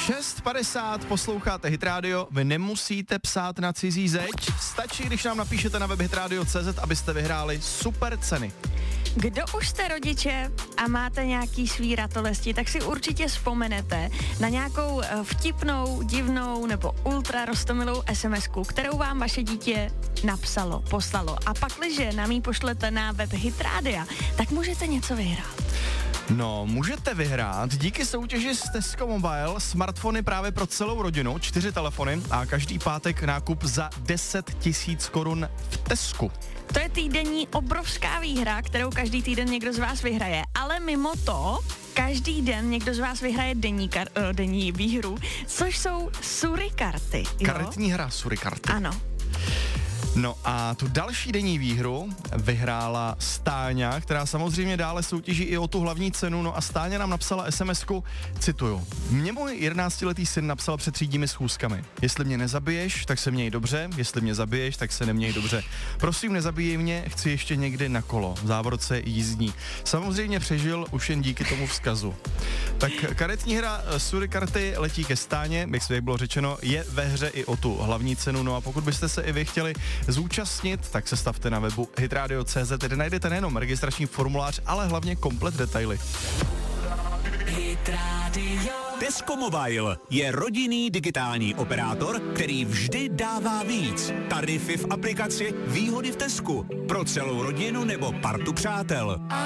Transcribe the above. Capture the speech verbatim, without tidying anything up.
šest padesát, posloucháte Hit Radio, vy nemusíte psát na cizí zeď, stačí, když nám napíšete na web hitradio tečka cé zet, abyste vyhráli super ceny. Kdo už jste rodiče a máte nějaký svý ratolesti, tak si určitě vzpomenete na nějakou vtipnou, divnou nebo ultra roztomilou SMSku, kterou vám vaše dítě napsalo, poslalo. A pakliže nám ji pošlete na web Hit Radia, tak můžete něco vyhrát. No, můžete vyhrát díky soutěži z Tesco Mobile smartfony právě pro celou rodinu, čtyři telefony a každý pátek nákup za deset tisíc korun v Tesku. To je týdenní obrovská výhra, kterou každý týden někdo z vás vyhraje, ale mimo to každý den někdo z vás vyhraje denní, kar- uh, denní výhru, což jsou surikarty. Karetní hra surikarty. Ano. No a tu další denní výhru vyhrála Stáňa, která samozřejmě dále soutěží i o tu hlavní cenu. No a Stáňa nám napsala SMSku, cituju: Mě můj jedenáctiletý syn napsal před třídními schůzkami. Jestli mě nezabiješ, tak se měj dobře, jestli mě zabiješ, tak se neměj dobře. Prosím, nezabíjej mě, chci ještě někdy na kolo, v závorce jízdní. Samozřejmě přežil už jen díky tomu vzkazu. Tak karetní hra surikarty letí ke Stáně, jak bylo řečeno, je ve hře i o tu hlavní cenu. No a pokud byste se i vy chtěli zúčastnit, tak se stavte na webu hitradio tečka cé zet, kde najdete nejenom registrační formulář, ale hlavně komplet detaily. Hit Radio. Tesco Mobile je rodinný digitální operátor, který vždy dává víc. Tarify v aplikaci, výhody v Tesku. Pro celou rodinu nebo partu přátel.